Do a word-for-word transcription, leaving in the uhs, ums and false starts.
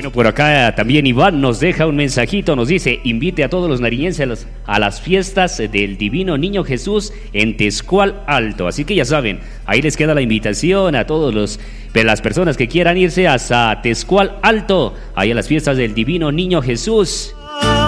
Bueno, por acá también Iván nos deja un mensajito, nos dice: invite a todos los nariñenses a las, a las fiestas del Divino Niño Jesús en Tezcual Alto. Así que ya saben, ahí les queda la invitación a todos los las personas que quieran irse hasta Tezcual Alto, ahí a las fiestas del Divino Niño Jesús.